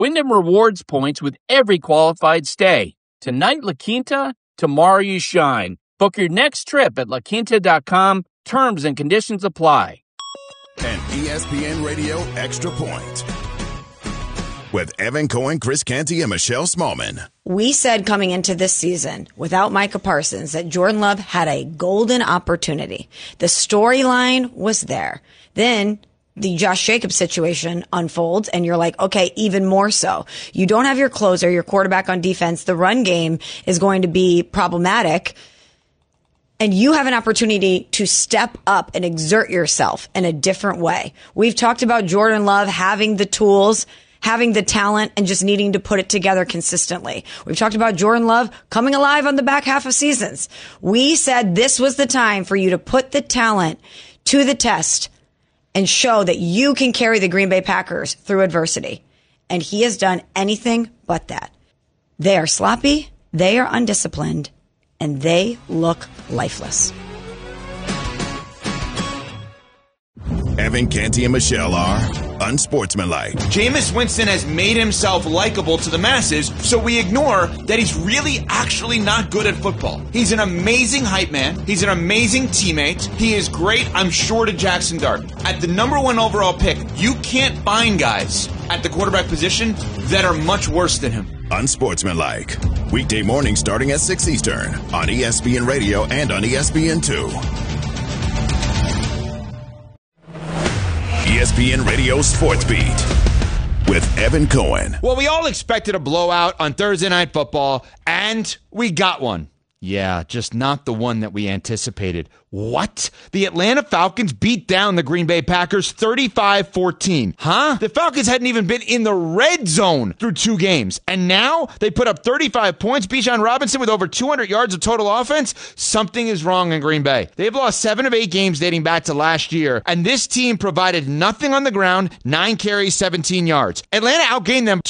Wyndham Rewards points with every qualified stay. Tonight, La Quinta. Tomorrow, you shine. Book your next trip at laquinta.com. Terms and conditions apply. An ESPN Radio Extra Point with Evan Cohen, Chris Canty, and Michelle Smallman. We said coming into this season, without Micah Parsons, that Jordan Love had a golden opportunity. The storyline was there. Then the Josh Jacobs situation unfolds, and you're like, okay, even more so. You don't have your closer, your quarterback on defense. The run game is going to be problematic. And you have an opportunity to step up and exert yourself in a different way. We've talked about Jordan Love having the tools, having the talent, and just needing to put it together consistently. We've talked about Jordan Love coming alive on the back half of seasons. We said this was the time for you to put the talent to the test and show that you can carry the Green Bay Packers through adversity. And he has done anything but that. They are sloppy, they are undisciplined, and they look lifeless. Evan Canty and Michelle are unsportsmanlike. Jameis Winston has made himself likable to the masses, so we ignore that he's really actually not good at football. He's an amazing hype man. He's an amazing teammate. He is great, I'm sure, to Jackson Dart. At the number 1 overall pick, you can't find guys at the quarterback position that are much worse than him. Unsportsmanlike. Weekday morning starting at 6 Eastern on ESPN Radio and on ESPN2. ESPN Radio Sports Beat with Evan Cohen. Well, we all expected a blowout on Thursday Night Football, and we got one. Yeah, just not the one that we anticipated. What? The Atlanta Falcons beat down the Green Bay Packers 35-14. Huh? The Falcons hadn't even been in the red zone through 2 games. And now they put up 35 points. Bijan Robinson with over 200 yards of total offense. Something is wrong in Green Bay. They've lost 7 of 8 games dating back to last year. And this team provided nothing on the ground. 9 carries, 17 yards. Atlanta outgained them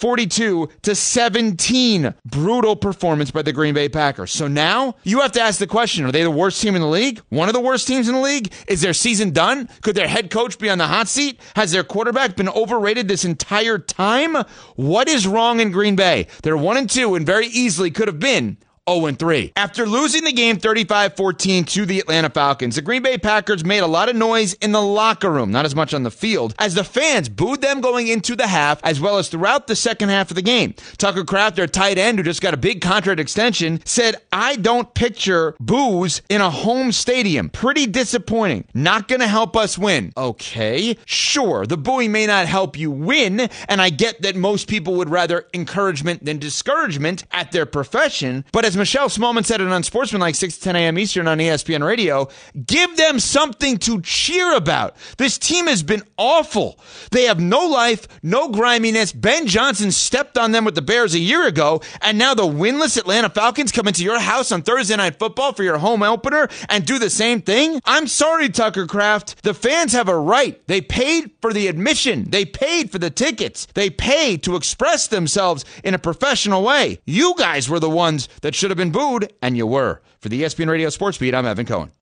242-17. Brutal performance by the Green Bay Packers. So now you have to ask the question, are they the worst team in the league? One of the worst teams in the league? Is their season done? Could their head coach be on the hot seat? Has their quarterback been overrated this entire time? What is wrong in Green Bay? They're 1-2 and very easily could have been 0-3. After losing the game 35-14 to the Atlanta Falcons, the Green Bay Packers made a lot of noise in the locker room, not as much on the field, as the fans booed them going into the half, as well as throughout the second half of the game. Tucker Kraft, their tight end, who just got a big contract extension, said, "I don't picture boos in a home stadium. Pretty disappointing. Not going to help us win." Okay, sure, the booing may not help you win, and I get that most people would rather encouragement than discouragement at their profession, but as Michelle Smallman said it on Sportsmanlike 6 to 10 a.m. Eastern on ESPN Radio, give them something to cheer about. This team has been awful. They have no life, no griminess. Ben Johnson stepped on them with the Bears a year ago, and now the winless Atlanta Falcons come into your house on Thursday Night Football for your home opener and do the same thing? I'm sorry, Tucker Kraft. The fans have a right. They paid for the admission. They paid for the tickets. They paid to express themselves in a professional way. You guys were the ones that should have been booed, and you were. For the ESPN Radio Sports Beat, I'm Evan Cohen.